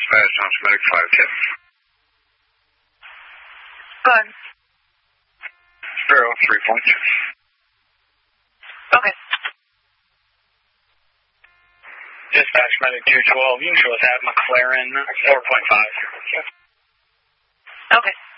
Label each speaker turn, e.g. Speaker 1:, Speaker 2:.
Speaker 1: Dispatch, Thompson Medic 510.
Speaker 2: Go ahead.
Speaker 1: Sparrow 3.2.
Speaker 2: Okay.
Speaker 3: Dispatch Medic 212, you can show us at McLaren 4.5.
Speaker 2: Okay.